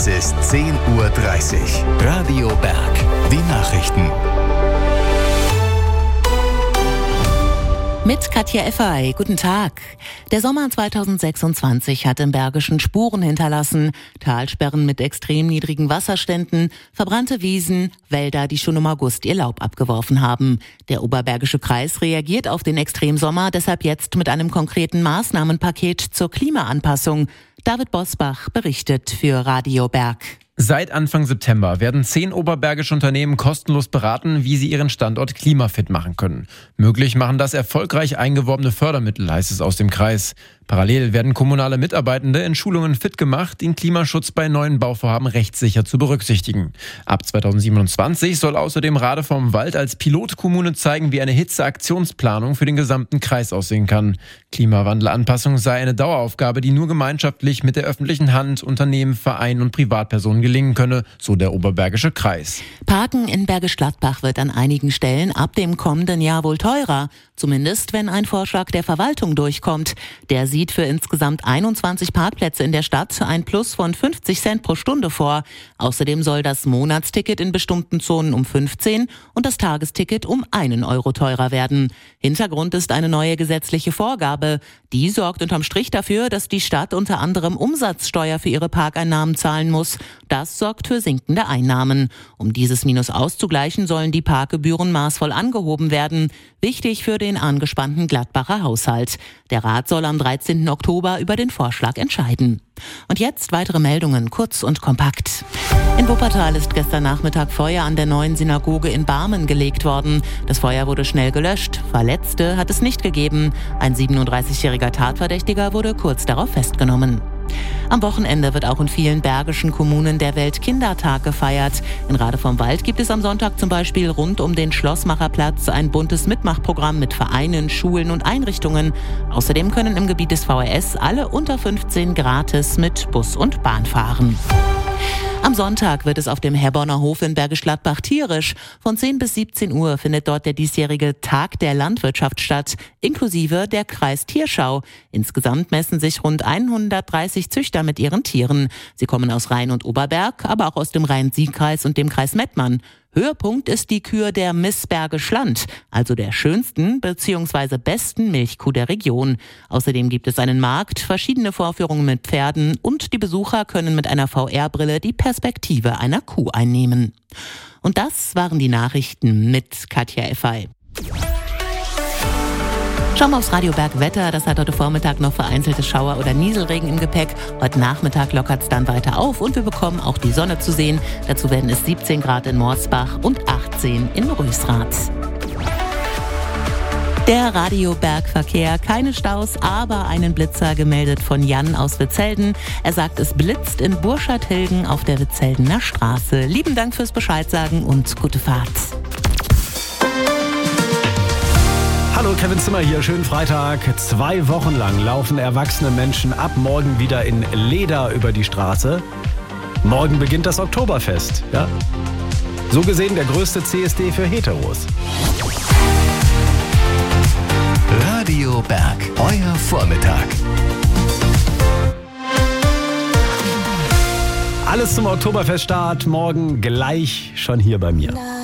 ist 10:30 Uhr. Radio Berg. Die Nachrichten. Mit Katja Effay, guten Tag. Der Sommer 2026 hat im Bergischen Spuren hinterlassen. Talsperren mit extrem niedrigen Wasserständen, verbrannte Wiesen, Wälder, die schon im August ihr Laub abgeworfen haben. Der Oberbergische Kreis reagiert auf den Extremsommer deshalb jetzt mit einem konkreten Maßnahmenpaket zur Klimaanpassung. David Bosbach berichtet für Radio Berg. Seit Anfang September werden 10 oberbergische Unternehmen kostenlos beraten, wie sie ihren Standort klimafit machen können. Möglich machen das erfolgreich eingeworbene Fördermittel, heißt es aus dem Kreis. Parallel werden kommunale Mitarbeitende in Schulungen fit gemacht, den Klimaschutz bei neuen Bauvorhaben rechtssicher zu berücksichtigen. Ab 2027 soll außerdem Rade vom Wald als Pilotkommune zeigen, wie eine Hitzeaktionsplanung für den gesamten Kreis aussehen kann. Klimawandelanpassung sei eine Daueraufgabe, die nur gemeinschaftlich mit der öffentlichen Hand, Unternehmen, Vereinen und Privatpersonen gelingen könne, so der Oberbergische Kreis. Parken in Bergisch Gladbach wird an einigen Stellen ab dem kommenden Jahr wohl teurer. Zumindest, wenn ein Vorschlag der Verwaltung durchkommt. Der sieht für insgesamt 21 Parkplätze in der Stadt ein Plus von 50 Cent pro Stunde vor. Außerdem soll das Monatsticket in bestimmten Zonen um 15 und das Tagesticket um 1 Euro teurer werden. Hintergrund ist eine neue gesetzliche Vorgabe. Die sorgt unterm Strich dafür, dass die Stadt unter anderem Umsatzsteuer für ihre Parkeinnahmen zahlen muss. Das sorgt für sinkende Einnahmen. Um dieses Minus auszugleichen, sollen die Parkgebühren maßvoll angehoben werden. Wichtig für den angespannten Gladbacher Haushalt. Der Rat soll am 13. Oktober über den Vorschlag entscheiden. Und jetzt weitere Meldungen, kurz und kompakt. In Wuppertal ist gestern Nachmittag Feuer an der neuen Synagoge in Barmen gelegt worden. Das Feuer wurde schnell gelöscht. Verletzte hat es nicht gegeben. Ein 37-jähriger Tatverdächtiger wurde kurz darauf festgenommen. Am Wochenende wird auch in vielen bergischen Kommunen der Weltkindertag gefeiert. In Rade vom Wald gibt es am Sonntag zum Beispiel rund um den Schlossmacherplatz ein buntes Mitmachprogramm mit Vereinen, Schulen und Einrichtungen. Außerdem können im Gebiet des VRS alle unter 15 gratis mit Bus und Bahn fahren. Am Sonntag wird es auf dem Herborner Hof in Bergisch Gladbach tierisch. Von 10 bis 17 Uhr findet dort der diesjährige Tag der Landwirtschaft statt, inklusive der Kreistierschau. Insgesamt messen sich rund 130 Züchter mit ihren Tieren. Sie kommen aus Rhein und Oberberg, aber auch aus dem Rhein-Sieg-Kreis und dem Kreis Mettmann. Höhepunkt ist die Kür der Miss Bergisch Land, also der schönsten bzw. besten Milchkuh der Region. Außerdem gibt es einen Markt, verschiedene Vorführungen mit Pferden und die Besucher können mit einer VR-Brille die Perspektive einer Kuh einnehmen. Und das waren die Nachrichten mit Katja Effay. Schauen wir aufs Radio Berg Wetter. Das hat heute Vormittag noch vereinzelte Schauer oder Nieselregen im Gepäck. Heute Nachmittag lockert es dann weiter auf und wir bekommen auch die Sonne zu sehen. Dazu werden es 17 Grad in Morsbach und 18 in Rösrath. Der Radio Berg Verkehr, keine Staus, aber einen Blitzer gemeldet von Jan aus Witzelden. Er sagt, es blitzt in Burschardhilgen auf der Witzeldener Straße. Lieben Dank fürs Bescheidsagen und gute Fahrt. Hallo, Kevin Zimmer hier, schönen Freitag. 2 Wochen lang laufen erwachsene Menschen ab morgen wieder in Leder über die Straße. Morgen beginnt das Oktoberfest, ja? So gesehen der größte CSD für Heteros. Radio Berg, euer Vormittag. Alles zum Oktoberfeststart morgen gleich schon hier bei mir.